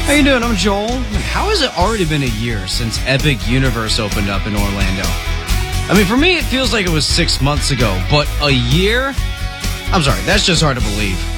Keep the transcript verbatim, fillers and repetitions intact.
How you doing? I'm Joel. How has it already been a year since Epic Universe opened up in Orlando? I mean, for me, it feels like it was six months ago, but a year? I'm sorry, that's just hard to believe.